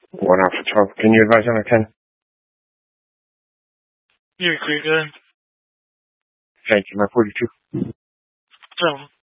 1 after 12. Can you advise on a 10? You're clear, good. Thank you, my 42. So,